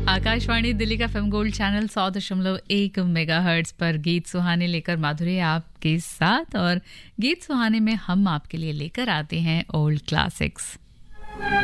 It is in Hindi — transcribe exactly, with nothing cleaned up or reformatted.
आकाशवाणी दिल्ली का एफएम गोल्ड चैनल सौ दशमलव एक मेगाहर्ट्ज पर गीत सुहाने लेकर माधुरी आपके साथ। और गीत सुहाने में हम आपके लिए लेकर आते हैं ओल्ड क्लासिक्स।